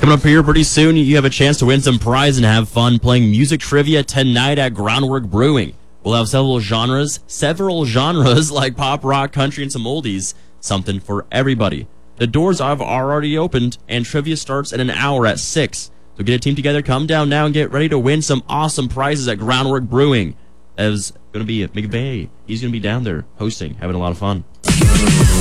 Coming up here pretty soon, you have a chance to win some prize and have fun playing music trivia tonight at Groundwork Brewing. We'll have several genres like pop, rock, country, and some oldies. Something for everybody. The doors are already opened, and trivia starts in an hour at 6. So get a team together, come down now, and get ready to win some awesome prizes at Groundwork Brewing. There's going to be McVeigh. He's going to be down there hosting, having a lot of fun.